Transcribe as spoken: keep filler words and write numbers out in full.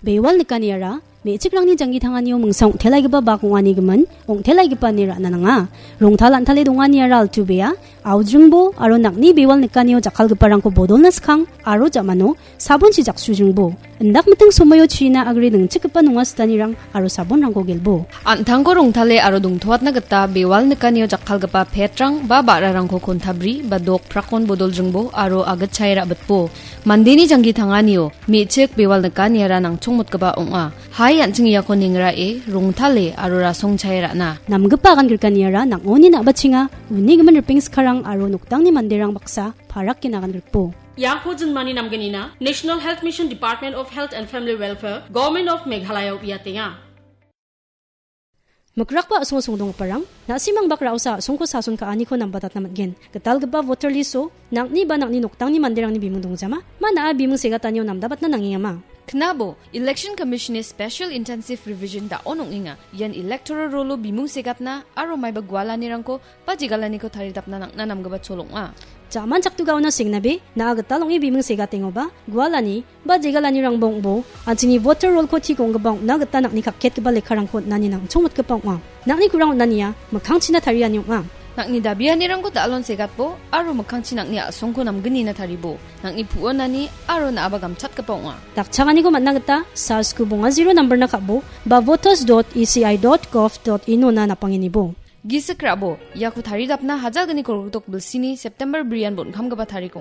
Bewal ni kaniyara, may itsikrang ni janggi tangan niyo mungsang telay gaba bakong ani gaman, ong telay gaba nira na nga. Rong talan tali dunga niya ral tubeya, aw jungbo, aro nakni bewal ni kaniyo jakal gaparang ko bodol naskang, aro jamano, sabon si jaksu jungbo. Endak miteng sumayo china agri ng chikapa nunga stanirang, aro sabon rangko gilbo. Antang ko rong tali aro dung tuwat na gata, bewal ni kaniyo jakal gapa petrang, baba rarang ko kontabri, badok prakon bodol jungbo, aro agat chayra batpo. Mandini janggi tangan niyo, mi itsik bewal ni kaniyara ng chungmut gaba onga. Hai anjing iya ko ningra e rong tale aro rasong chayra na. Namgapa kan girkaniyara nang oni na batsinga uni gaman riping skarang aro nuktang ni mandirang baksa parak kinakan girpo. Yang ko jun mani namganina National Health Mission Department of Health and Family Welfare Government of Meghalaya uyatinga. Magrakpa asong sungdong parang nasimang bakra usa sungko sasun kaani ko ng batat na matgin. Katal gaba voter liso nang ni ba nang ninuktang ni mandirang ni bimong dongzama manaa bimong sigatan yo nam dapat na nangingama. Knabo, Election Commission's Special Intensive Revision da onong inga, yan electoral rolo bimong sigat na, aro may bagwala nirang ko, pajigalan ko taridap na nang nanam gabat solong a. Jaman saktugaw na singnabi, naagatalong ibimong sigating ba, gwala ni, bajigalan nirang bongbo, at sini voter roll ko tikong gabang nagatanak ni kakit kabalik karang ko na ninang chungmut kapang a. Nakni kurang na niya, magkangchi na tarian yung a. Nang ni dabihan nirang ko daalon sigat po, aro magkangchi nang ni asong ko namgani na taribo. Nang ipuon na ni, aro na abagam chat ka po nga. Taktsaka ni ko matnagata, sa skubong nga zero number na kabo, ba voters dot e c i dot gov dot in na napanginibo. Gisakrabo, yaku taridap na haja gani koroktok bilsini September brian bon kam gaba tariko.